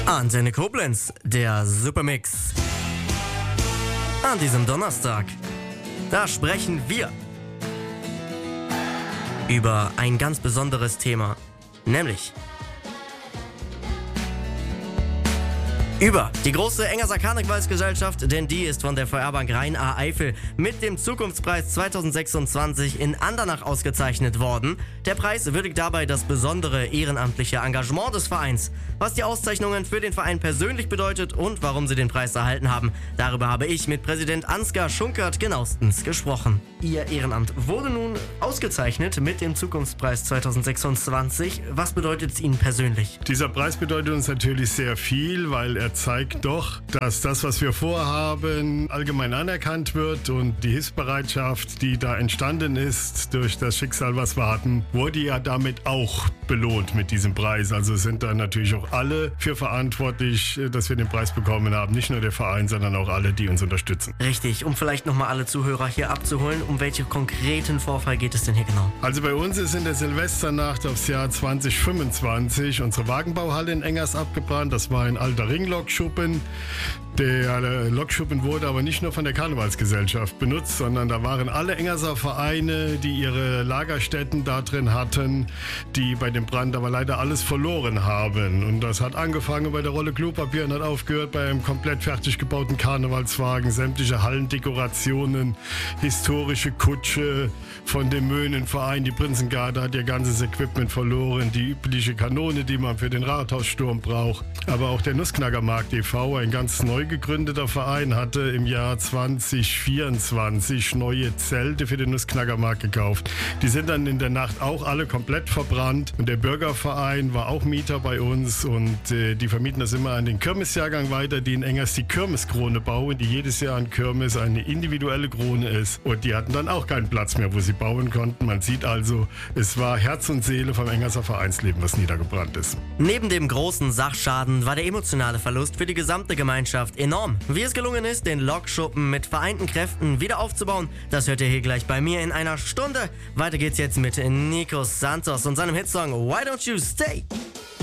Antenne Koblenz, der Supermix. An diesem Donnerstag, da sprechen wir über ein ganz besonderes Thema, nämlich über die große Engerser Karnevalsgesellschaft, denn die ist von der VR-Bank Rhein-A-Eifel mit dem Zukunftspreis 2026 in Andernach ausgezeichnet worden. Der Preis würdigt dabei das besondere ehrenamtliche Engagement des Vereins. Was die Auszeichnungen für den Verein persönlich bedeutet und warum sie den Preis erhalten haben, darüber habe ich mit Präsident Ansgar Schunkert genauestens gesprochen. Ihr Ehrenamt wurde nun ausgezeichnet mit dem Zukunftspreis 2026. Was bedeutet es Ihnen persönlich? Dieser Preis bedeutet uns natürlich sehr viel, weil er zeigt doch, dass das, was wir vorhaben, allgemein anerkannt wird und die Hilfsbereitschaft, die da entstanden ist durch das Schicksal, was wir hatten, wurde ja damit auch belohnt mit diesem Preis. Also sind da natürlich auch alle für verantwortlich, dass wir den Preis bekommen haben. Nicht nur der Verein, sondern auch alle, die uns unterstützen. Richtig, um vielleicht nochmal alle Zuhörer hier abzuholen, um welchen konkreten Vorfall geht es denn hier genau? Also bei uns ist in der Silvesternacht aufs Jahr 2025 unsere Wagenbauhalle in Engers abgebrannt. Das war ein alter Ringlokschuppen. Der Lokschuppen wurde aber nicht nur von der Karnevalsgesellschaft benutzt, sondern da waren alle Engerser Vereine, die ihre Lagerstätten da drin hatten, die bei dem Brand aber leider alles verloren haben. Und das hat angefangen bei der Rolle Klopapier und hat aufgehört bei einem komplett fertig gebauten Karnevalswagen, sämtliche Hallendekorationen, historische Kutsche von dem Möhnenverein. Die Prinzengarde hat ihr ganzes Equipment verloren, die übliche Kanone, die man für den Rathaussturm braucht. Aber auch der Nussknackermarkt e.V., ein ganz neu gegründeter Verein, hatte im Jahr 2024 neue Zelte für den Nussknackermarkt gekauft. Die sind dann in der Nacht auch alle komplett verbrannt. Und der Bürgerverein war auch Mieter bei uns und die vermieten das immer an den Kirmesjahrgang weiter, die in Engers die Kirmeskrone bauen, die jedes Jahr an Kirmes eine individuelle Krone ist. Und die hatten dann auch keinen Platz mehr, wo sie bauen konnten. Man sieht also, es war Herz und Seele vom Engerser Vereinsleben, was niedergebrannt ist. Neben dem großen Sachschaden war der emotionale Verlust für die gesamte Gemeinschaft enorm. Wie es gelungen ist, den Lokschuppen mit vereinten Kräften wieder aufzubauen, das hört ihr hier gleich bei mir in einer Stunde. Weiter geht's jetzt mit Nico Santos und seinem Hitsong Why Don't You Stay?